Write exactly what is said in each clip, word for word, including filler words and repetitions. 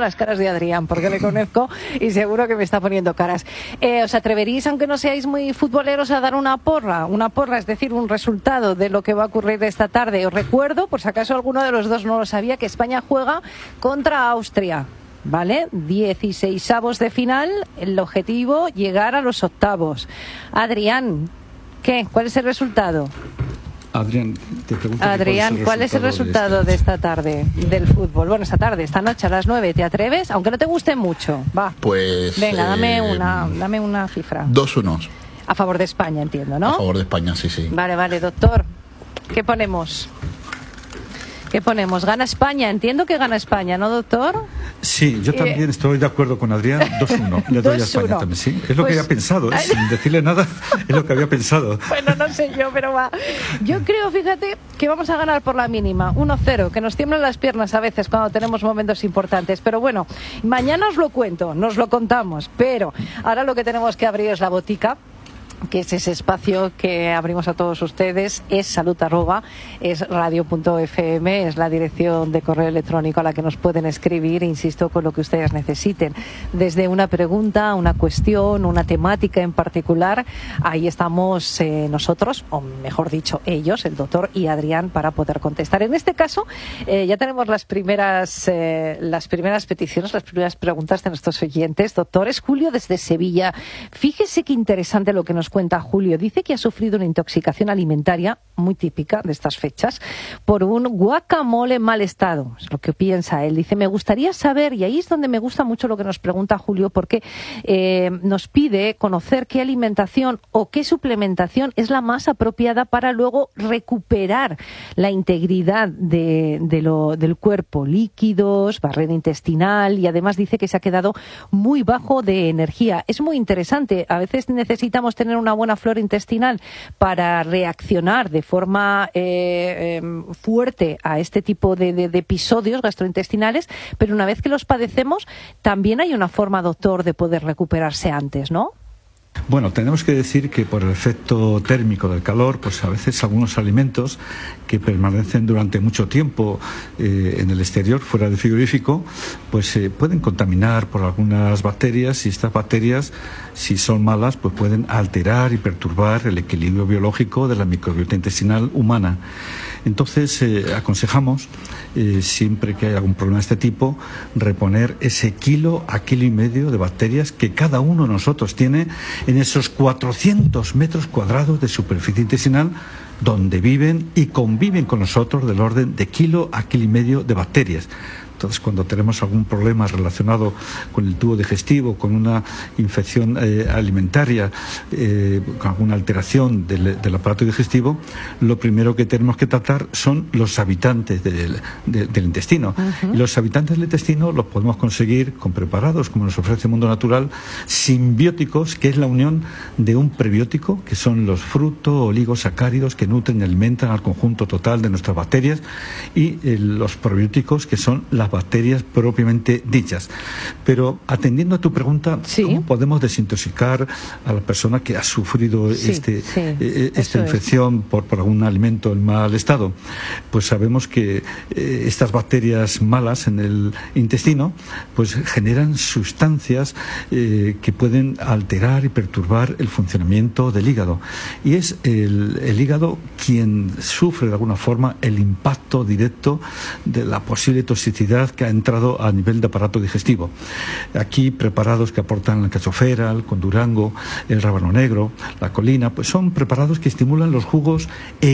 las caras de Adrián, porque le conozco y seguro que me está poniendo caras. Eh, ¿Os atreveríais, aunque no seáis muy futboleros, a dar una porra? Una porra, es decir, un resultado de lo que va a ocurrir esta tarde. Os recuerdo, por si acaso alguno de los dos no lo sabía, que España juega contra Austria. ¿Vale? dieciseisavos de final, el objetivo, llegar a los octavos. Adrián, ¿qué? ¿Cuál es el resultado? Adrián, te pregunto Adrián, ¿cuál es el resultado de esta tarde del fútbol? Bueno, esta tarde, esta noche a las nueve, ¿te atreves? Aunque no te guste mucho, va. Pues... Venga, dame eh, una, dame una cifra. dos uno. A favor de España, entiendo, ¿no? A favor de España, sí, sí. Vale, vale, doctor. ¿Qué ponemos? ¿Qué ponemos? ¿Gana España? Entiendo que gana España, ¿no, doctor? Sí, yo también eh... estoy de acuerdo con Adrián. dos uno. Le doy a España también, sí. Es lo pues... que había pensado, ¿eh? Sin decirle nada, es lo que había pensado. Bueno, no sé yo, pero va. Yo creo, fíjate, que vamos a ganar por la mínima. uno cero, que nos tiemblan las piernas a veces cuando tenemos momentos importantes. Pero bueno, mañana os lo cuento, nos lo contamos. Pero ahora lo que tenemos que abrir es la botica, que es ese espacio que abrimos a todos ustedes. Es salud arroba, es radio punto f m, es la dirección de correo electrónico a la que nos pueden escribir, insisto, con lo que ustedes necesiten, desde una pregunta, una cuestión, una temática en particular. Ahí estamos eh, nosotros, o mejor dicho ellos, el doctor y Adrián, para poder contestar. En este caso eh, ya tenemos las primeras eh, las primeras peticiones, las primeras preguntas de nuestros oyentes. Doctores, Julio desde Sevilla, fíjese qué interesante lo que nos cuenta Julio. Dice que ha sufrido una intoxicación alimentaria muy típica de estas fechas por un guacamole en mal estado. Es lo que piensa él. Dice, me gustaría saber, y ahí es donde me gusta mucho lo que nos pregunta Julio, porque eh, nos pide conocer qué alimentación o qué suplementación es la más apropiada para luego recuperar la integridad de, de lo, del cuerpo, líquidos, barrera intestinal, y además dice que se ha quedado muy bajo de energía. Es muy interesante. A veces necesitamos tener una buena flora intestinal para reaccionar de forma eh, eh, fuerte a este tipo de, de, de episodios gastrointestinales, pero una vez que los padecemos, también hay una forma, doctor, de poder recuperarse antes, ¿no? Bueno, tenemos que decir que por el efecto térmico del calor, pues a veces algunos alimentos que permanecen durante mucho tiempo eh, en el exterior, fuera del frigorífico, pues se eh, pueden contaminar por algunas bacterias, y estas bacterias, si son malas, pues pueden alterar y perturbar el equilibrio biológico de la microbiota intestinal humana. Entonces, eh, aconsejamos, eh, siempre que hay algún problema de este tipo, reponer ese kilo a kilo y medio de bacterias que cada uno de nosotros tiene en esos cuatrocientos metros cuadrados de superficie intestinal, donde viven y conviven con nosotros del orden de kilo a kilo y medio de bacterias. Entonces, cuando tenemos algún problema relacionado con el tubo digestivo, con una infección eh, alimentaria, eh, con alguna alteración del, del aparato digestivo, lo primero que tenemos que tratar son los habitantes del, de, del intestino. Uh-huh. Y los habitantes del intestino los podemos conseguir con preparados, como nos ofrece el mundo natural, simbióticos, que es la unión de un prebiótico, que son los fruto-oligosacáridos que nutren y alimentan al conjunto total de nuestras bacterias, y eh, los probióticos, que son las bacterias propiamente dichas. Pero atendiendo a tu pregunta, ¿sí? ¿Cómo podemos desintoxicar a la persona que ha sufrido sí, este, sí, eh, esta infección por, por algún alimento en mal estado? Pues sabemos que eh, estas bacterias malas en el intestino pues generan sustancias eh, que pueden alterar y perturbar el funcionamiento del hígado. Y es el, el hígado quien sufre de alguna forma el impacto directo de la posible toxicidad que ha entrado a nivel de aparato digestivo. Aquí preparados que aportan el cachofera, el condurango, el rábano negro, la colina, pues son preparados que estimulan los jugos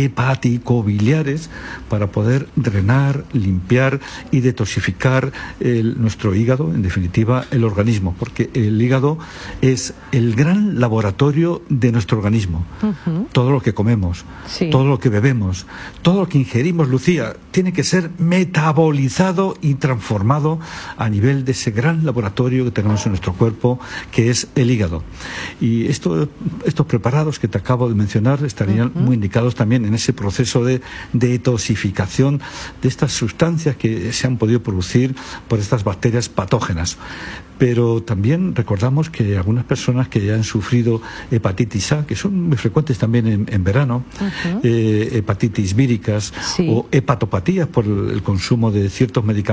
hepático-biliares para poder drenar, limpiar y detoxificar el, nuestro hígado, en definitiva el organismo, porque el hígado es el gran laboratorio de nuestro organismo. Uh-huh. Todo lo que comemos, sí. todo lo que bebemos, todo lo que ingerimos, Lucía, tiene que ser metabolizado y transformado a nivel de ese gran laboratorio que tenemos en nuestro cuerpo, que es el hígado. Y esto, estos preparados que te acabo de mencionar estarían uh-huh. muy indicados también en ese proceso de detoxificación de estas sustancias que se han podido producir por estas bacterias patógenas. Pero también recordamos que algunas personas que ya han sufrido hepatitis A, que son muy frecuentes también en, en verano, uh-huh. eh, hepatitis víricas sí. o hepatopatías por el, el consumo de ciertos medicamentos,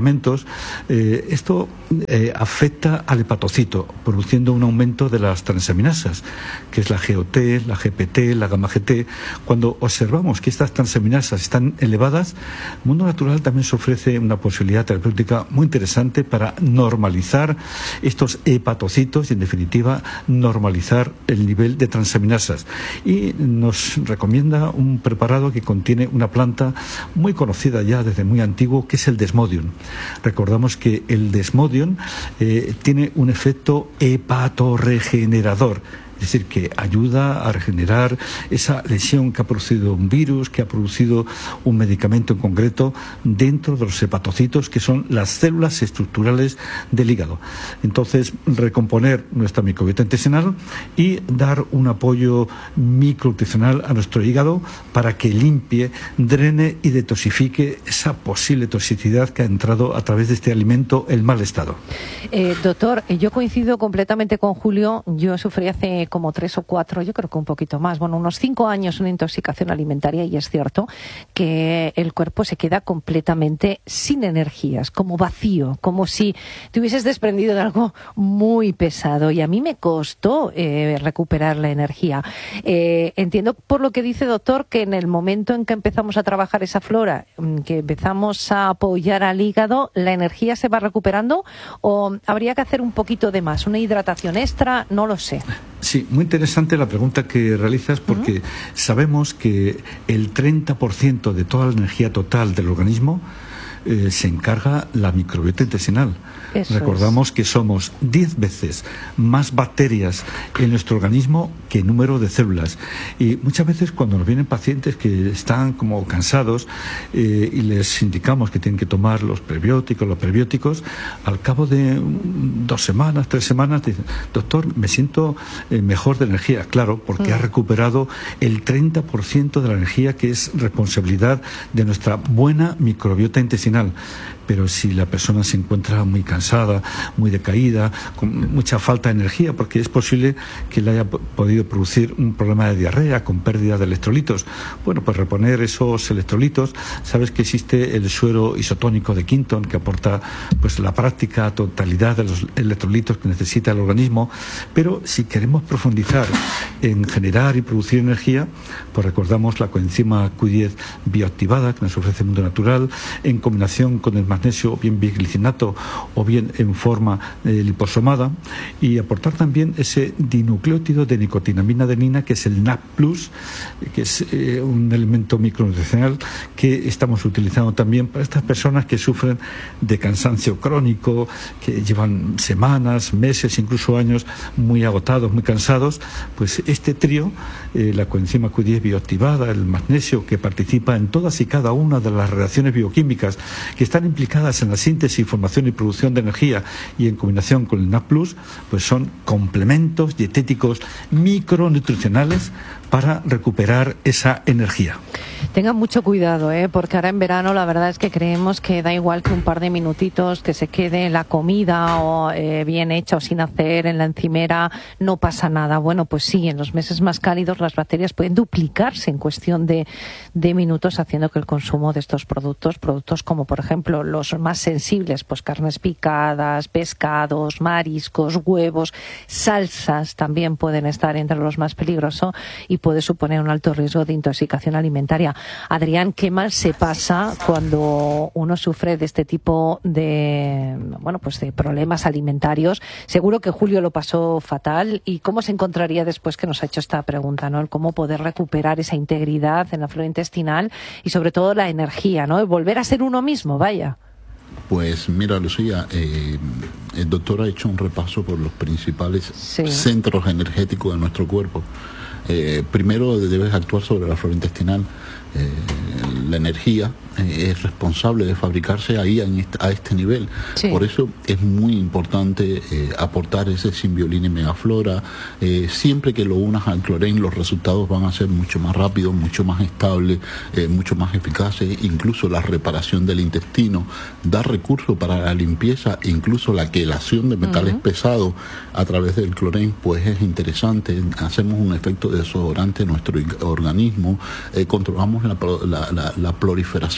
medicamentos, eh, esto eh, afecta al hepatocito, produciendo un aumento de las transaminasas, que es la G O T, la G P T, la gamma G T. Cuando observamos que estas transaminasas están elevadas, Mundo Natural también se ofrece una posibilidad terapéutica muy interesante para normalizar estos hepatocitos y, en definitiva, normalizar el nivel de transaminasas. Y nos recomienda un preparado que contiene una planta muy conocida ya desde muy antiguo, que es el Desmodium. Recordamos que el Desmodium eh, tiene un efecto hepatorregenerador. Es decir, que ayuda a regenerar esa lesión que ha producido un virus, que ha producido un medicamento en concreto dentro de los hepatocitos, que son las células estructurales del hígado. Entonces, recomponer nuestra microbiota intestinal y dar un apoyo micronutricional a nuestro hígado para que limpie, drene y detoxifique esa posible toxicidad que ha entrado a través de este alimento en mal estado. Eh, doctor, yo coincido completamente con Julio. Yo sufrí hace como tres o cuatro, yo creo que un poquito más, bueno, unos cinco años una intoxicación alimentaria, y es cierto que el cuerpo se queda completamente sin energías, como vacío, como si te hubieses desprendido de algo muy pesado, y a mí me costó eh, recuperar la energía. Eh, entiendo por lo que dice, doctor, que en el momento en que empezamos a trabajar esa flora, que empezamos a apoyar al hígado, ¿la energía se va recuperando o habría que hacer un poquito de más, una hidratación extra? No lo sé. Sí, muy interesante la pregunta que realizas, porque uh-huh. sabemos que el treinta por ciento de toda la energía total del organismo eh, se encarga la microbiota intestinal. Eso Recordamos es. que somos diez veces más bacterias en nuestro organismo que número de células. Y muchas veces cuando nos vienen pacientes que están como cansados eh, y les indicamos que tienen que tomar los prebióticos, los prebióticos, al cabo de dos semanas, tres semanas, dicen, doctor, me siento eh, mejor de energía. Claro, porque mm. ha recuperado el treinta por ciento de la energía que es responsabilidad de nuestra buena microbiota intestinal. Pero si la persona se encuentra muy cansada, muy decaída, con mucha falta de energía, porque es posible que le haya podido producir un problema de diarrea con pérdida de electrolitos, bueno, pues reponer esos electrolitos. Sabes que existe el suero isotónico de Quinton, que aporta pues la práctica totalidad de los electrolitos que necesita el organismo. Pero si queremos profundizar en generar y producir energía, pues recordamos la coenzima Q diez bioactivada que nos ofrece Mundo Natural, en combinación con el magnesio, o bien biglicinato, o bien en forma eh, liposomada, y aportar también ese dinucleótido de nicotinamina adenina, que es el N A C plus, que es eh, un elemento micronutricional que estamos utilizando también para estas personas que sufren de cansancio crónico, que llevan semanas, meses, incluso años muy agotados, muy cansados. Pues este trío, eh, la coenzima Q diez bioactivada, el magnesio, que participa en todas y cada una de las reacciones bioquímicas que están implicadas en la síntesis, formación y producción de energía, y en combinación con el N A C plus, pues son complementos dietéticos micronutricionales para recuperar esa energía. Tengan mucho cuidado, ¿eh? Porque ahora en verano la verdad es que creemos que da igual que un par de minutitos que se quede la comida o eh, bien hecha o sin hacer en la encimera, no pasa nada. Bueno, pues sí, en los meses más cálidos las bacterias pueden duplicarse en cuestión de, de minutos, haciendo que el consumo de estos productos, productos como por ejemplo los más sensibles, pues carnes picadas, pescados, mariscos, huevos, salsas, también pueden estar entre los más peligrosos y puede suponer un alto riesgo de intoxicación alimentaria. Adrián, qué mal se pasa cuando uno sufre de este tipo de, bueno, pues de problemas alimentarios. Seguro que Julio lo pasó fatal. ¿Y cómo se encontraría después que nos ha hecho esta pregunta, ¿no? El cómo poder recuperar esa integridad en la flora intestinal y sobre todo la energía, ¿no? Y volver a ser uno mismo, vaya. Pues mira, Lucía, eh, el doctor ha hecho un repaso por los principales sí. centros energéticos de nuestro cuerpo. Eh, primero debes actuar sobre la flora intestinal. Eh, la energía eh, es responsable de fabricarse ahí a este, a este nivel. Sí. Por eso es muy importante eh, aportar ese Symbiolin Megaflora. Eh, siempre que lo unas al clorén, los resultados van a ser mucho más rápidos, mucho más estables, eh, mucho más eficaces. Incluso la reparación del intestino da recursos para la limpieza, incluso la quelación de metales uh-huh. pesados a través del clorén, pues es interesante. Hacemos un efecto desodorante en nuestro organismo, eh, controlamos La, la, la, la proliferación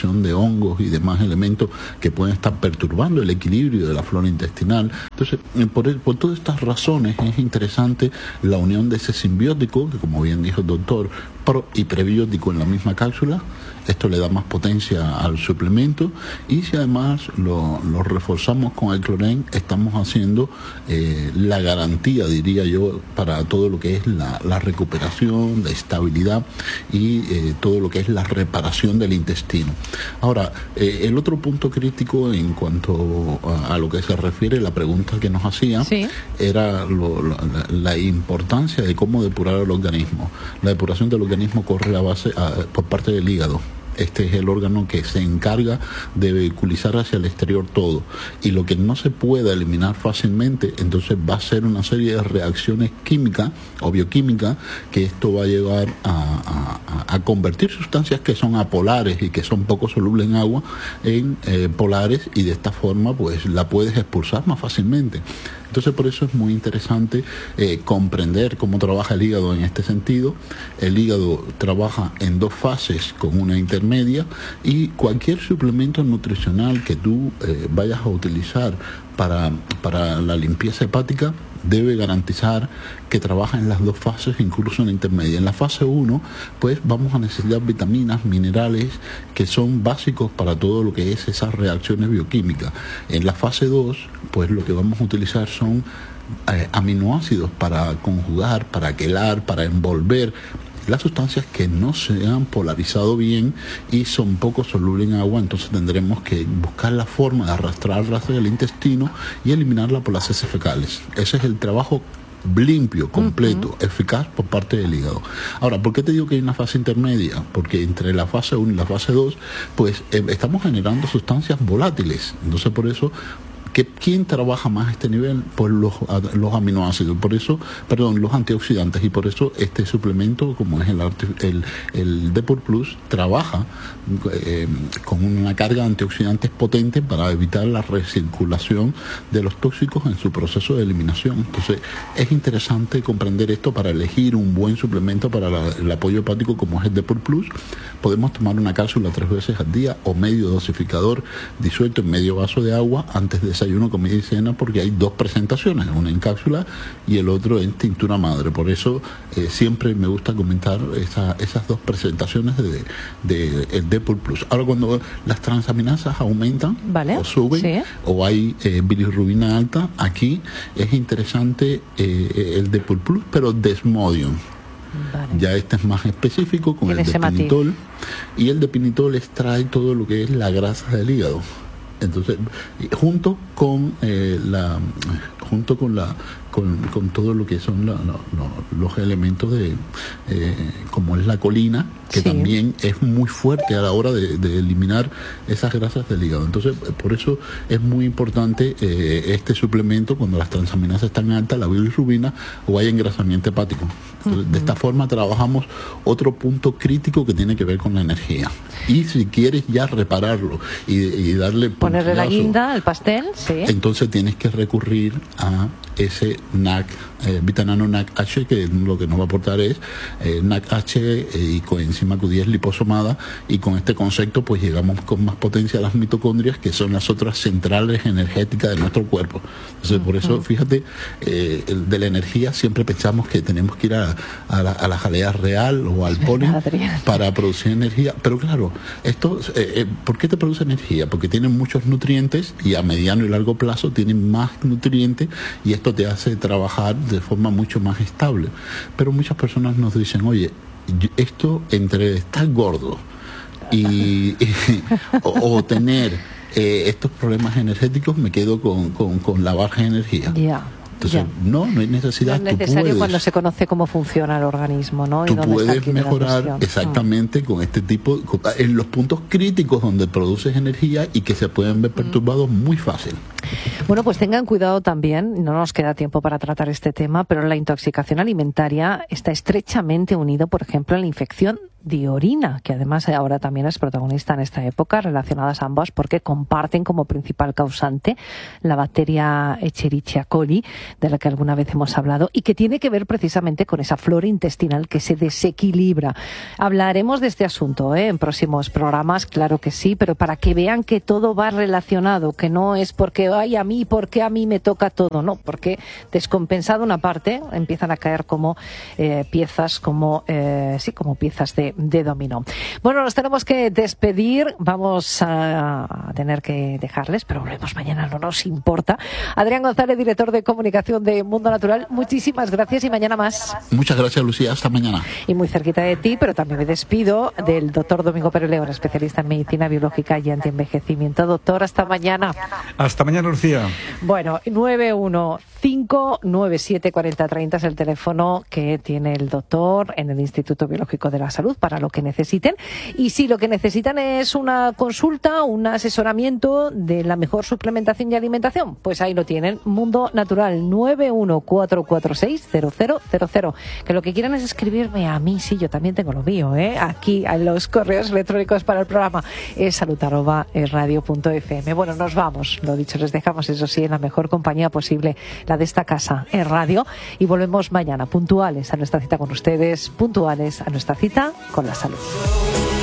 proliferación de hongos y demás elementos que pueden estar perturbando el equilibrio de la flora intestinal. Entonces, por, por todas estas razones es interesante la unión de ese simbiótico, que como bien dijo el doctor, pro y prebiótico en la misma cápsula. Esto le da más potencia al suplemento, y si además lo, lo reforzamos con el clorén, estamos haciendo eh, la garantía, diría yo, para todo lo que es la, la recuperación, la estabilidad y eh, todo lo que es la reparación del intestino. Ahora, eh, el otro punto crítico en cuanto a, a lo que se refiere a la pregunta que nos hacía, sí, era lo, la, la importancia de cómo depurar el organismo. La depuración del organismo corre a base a, por parte del hígado. Este es el órgano que se encarga de vehiculizar hacia el exterior todo. Y lo que no se pueda eliminar fácilmente, entonces va a ser una serie de reacciones químicas o bioquímicas, que esto va a llevar a, a, a convertir sustancias que son apolares y que son poco solubles en agua en eh, polares, y de esta forma pues la puedes expulsar más fácilmente. Entonces, por eso es muy interesante eh, comprender cómo trabaja el hígado en este sentido. El hígado trabaja en dos fases con una intermedia, y cualquier suplemento nutricional que tú eh, vayas a utilizar para, para la limpieza hepática debe garantizar que trabaja en las dos fases, incluso en la intermedia. En la fase uno, pues vamos a necesitar vitaminas, minerales, que son básicos para todo lo que es esas reacciones bioquímicas. En la fase dos, pues lo que vamos a utilizar son eh, aminoácidos para conjugar, para quelar, para envolver las sustancias que no se han polarizado bien y son poco solubles en agua. Entonces tendremos que buscar la forma de arrastrarlas hacia el intestino y eliminarla por las heces fecales. Ese es el trabajo limpio, completo, uh-huh. eficaz por parte del hígado. Ahora, ¿por qué te digo que hay una fase intermedia? Porque entre la fase uno y la fase dos, pues eh, estamos generando sustancias volátiles. Entonces, por eso, que ¿quién trabaja más a este nivel? Pues los, los aminoácidos, por eso, perdón, los antioxidantes, y por eso este suplemento, como es el, el, el Depur Plus, trabaja eh, con una carga de antioxidantes potente para evitar la recirculación de los tóxicos en su proceso de eliminación. Entonces, es interesante comprender esto para elegir un buen suplemento para la, el apoyo hepático, como es el Depur Plus. Podemos tomar una cápsula tres veces al día o medio dosificador disuelto en medio vaso de agua antes de desayuno, comida y cena, porque hay dos presentaciones, una en cápsula y el otro en tintura madre. Por eso eh, siempre me gusta comentar esa, esas dos presentaciones de, de el Depur Plus. Ahora, cuando las transaminasas aumentan, ¿vale?, o suben, sí, o hay eh, bilirrubina alta, aquí es interesante eh, el Depur Plus, pero Desmodium. Vale. Ya este es más específico con el depinitol, y el depinitol extrae todo lo que es la grasa del hígado. Entonces, junto con eh, la junto con la con, con todo lo que son la, la, la, los elementos de eh, como es la colina, que sí, también es muy fuerte a la hora de, de eliminar esas grasas del hígado. Entonces, por eso es muy importante eh, este suplemento cuando las transaminasas están altas, la bilirrubina, o hay engrasamiento hepático. Entonces, uh-huh. de esta forma trabajamos otro punto crítico que tiene que ver con la energía. Y si quieres ya repararlo y, y darle ponerle la guinda al pastel, sí, entonces tienes que recurrir a ese N A C, eh, Vitanano N A C H, que lo que nos va a aportar es eh, N A C H eh, y coenzima Q diez liposomada, y con este concepto pues llegamos con más potencia a las mitocondrias, que son las otras centrales energéticas de nuestro cuerpo. Entonces, uh-huh. por eso, fíjate, eh, el de la energía siempre pensamos que tenemos que ir a, a, la, a la jalea real o al polen para producir energía, pero claro, esto eh, eh, ¿por qué te produce energía? Porque tienen muchos nutrientes, y a mediano y largo plazo tienen más nutrientes, y esto te hace trabajar de forma mucho más estable. Pero muchas personas nos dicen, oye, esto entre estar gordo y, y o, o tener eh, estos problemas energéticos, me quedo con, con, con la baja energía. Yeah. Entonces, ya. no, no hay necesidad. No es necesario, tú puedes, cuando se conoce cómo funciona el organismo, ¿no? Tú puedes mejorar exactamente mm. con este tipo, con, en los puntos críticos donde produces energía y que se pueden ver perturbados mm. muy fácil. Bueno, pues tengan cuidado también, no nos queda tiempo para tratar este tema, pero la intoxicación alimentaria está estrechamente unida, por ejemplo, a la infección de orina, que además ahora también es protagonista en esta época, relacionadas ambas porque comparten como principal causante la bacteria Escherichia coli, de la que alguna vez hemos hablado, y que tiene que ver precisamente con esa flora intestinal que se desequilibra. Hablaremos de este asunto ¿eh? en próximos programas, claro que sí, pero para que vean que todo va relacionado, que no es porque, ay, a mí, porque a mí me toca todo, no, porque descompensado una parte, empiezan a caer como eh, piezas, como, eh, sí, como piezas de de dominó. Bueno, nos tenemos que despedir, vamos a tener que dejarles, pero volvemos mañana, no nos importa. Adrián González, director de comunicación de Mundo Natural, muchísimas gracias y mañana más. Muchas gracias, Lucía, hasta mañana. Y muy cerquita de ti, pero también me despido del doctor Domingo Pérez León, especialista en medicina biológica y antienvejecimiento. Doctor, hasta mañana. Hasta mañana, Lucía. Bueno, nueve uno cinco nueve siete cuatro cero tres cero es el teléfono que tiene el doctor en el Instituto Biológico de la Salud para lo que necesiten. Y si lo que necesitan es una consulta, un asesoramiento de la mejor suplementación y alimentación, pues ahí lo tienen. Mundo Natural, nueve uno cuatro cuatro seis cero cero cero cero. Que lo que quieran es escribirme a mí, sí, yo también tengo lo mío, ¿eh? Aquí en los correos electrónicos para el programa es salud arroba radio punto f m. Bueno, nos vamos, lo dicho, les dejamos eso sí en la mejor compañía posible, la de esta casa, en radio, y volvemos mañana puntuales a nuestra cita con ustedes, puntuales a nuestra cita con la salud.